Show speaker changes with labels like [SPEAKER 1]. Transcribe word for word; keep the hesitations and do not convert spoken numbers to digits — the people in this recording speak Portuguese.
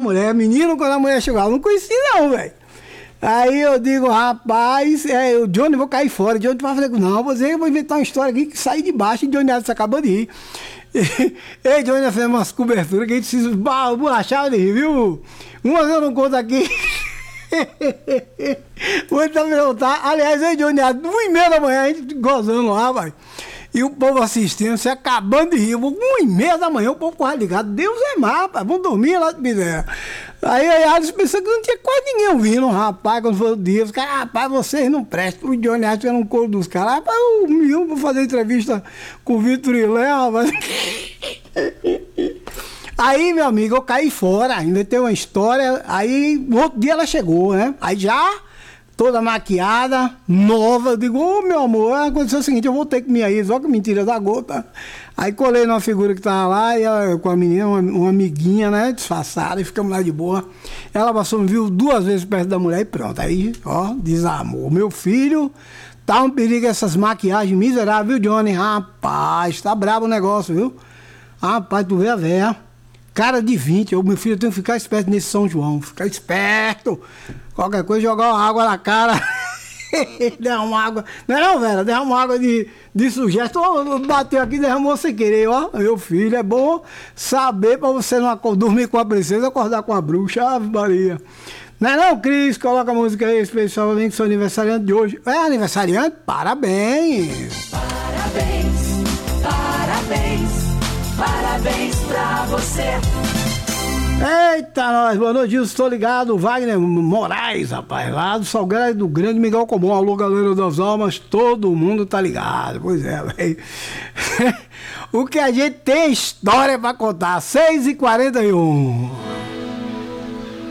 [SPEAKER 1] mulher, menino, quando a mulher chegou, eu não conheci não, velho. Aí eu digo, rapaz, é, o Johnny, vou cair fora. Johnny vai falar, não, você vai inventar uma história aqui que sai de baixo e Johnny Adams acabou de rir. Ei, Johnny, nós fizemos umas coberturas que a gente precisa borrachar de rir, viu? Umas eu não conto aqui. Vou então perguntar. Aliás, ei, Johnny Adams, uma e meia da manhã, a gente gozando lá, vai. E o povo assistindo, se acabando de rir. Uma e meia da manhã, o povo quase ligado. Deus é má, rapaz, vamos dormir lá de miséria. Aí a Alice pensou que não tinha quase ninguém ouvindo, rapaz, quando foi o dia. Os caras, rapaz, vocês não prestam. O Johnny Adams era um coro dos caras. Rapaz, eu me vou fazer entrevista com o Vitor Ilé, rapaz. Aí, meu amigo, eu caí fora, ainda tem uma história. Aí, no outro dia ela chegou, né? Aí já, toda maquiada, nova. Eu digo, ô, meu amor, aconteceu o seguinte, eu voltei com minha ex, olha que mentira da gota. Aí colei numa figura que tava lá, e ela, com a menina, uma, uma amiguinha, né, disfarçada, e ficamos lá de boa. Ela passou, me viu duas vezes perto da mulher e pronto. Aí, ó, desamor. Meu filho, tá um perigo essas maquiagens miseráveis, viu, Johnny? Rapaz, tá brabo o negócio, viu? Rapaz, tu vê a véia. Cara de vinte, eu, meu filho, eu tenho que ficar esperto nesse São João, ficar esperto. Qualquer coisa, jogar uma água na cara. Derramar água. Não é não, velho? Derramar água de, de sujeito. Oh, bateu aqui, derramou sem querer, ó. Meu filho, é bom saber pra você não dormir com a princesa, acordar com a bruxa. Ave Maria. Não é não, Cris? Coloca a música aí, especialmente que sou aniversariante de hoje. É aniversariante? Parabéns!
[SPEAKER 2] Parabéns, parabéns. Parabéns pra você.
[SPEAKER 1] Eita, nós, boa noite, estou ligado, Wagner Moraes, rapaz, lá do Salgueiro do Grande Miguel Comum. Alô, galera das almas, todo mundo tá ligado, pois é, velho. O que a gente tem história pra contar, seis e quarenta e um.